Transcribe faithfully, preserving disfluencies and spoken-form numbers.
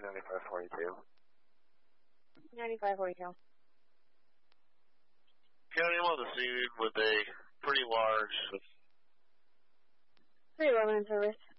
ninety-five forty-two. ninety-five forty-two. County, I'm on the scene with a pretty large... Three eleven in service.